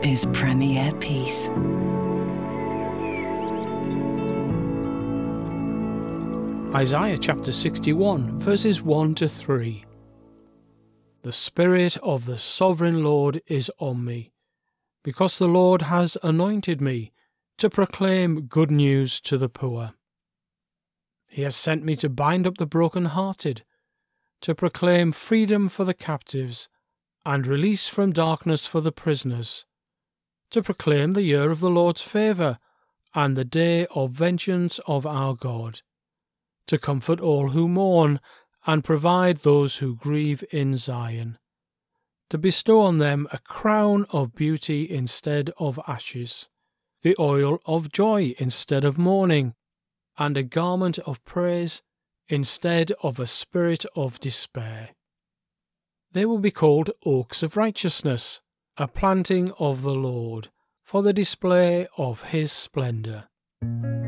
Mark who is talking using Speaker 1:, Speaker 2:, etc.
Speaker 1: is Premier Peace.
Speaker 2: Isaiah chapter 61, verses 1 to 3. The Spirit of the Sovereign Lord is on me, because the Lord has anointed me to proclaim good news to the poor. He has sent me to bind up the broken-hearted, to proclaim freedom for the captives, and release from darkness for the prisoners, to proclaim the year of the Lord's favour, and the day of vengeance of our God, to comfort all who mourn, and provide those who grieve in Zion, to bestow on them a crown of beauty instead of ashes, the oil of joy instead of mourning, and a garment of praise instead of a spirit of despair. They will be called oaks of righteousness, a planting of the Lord, for the display of his splendour.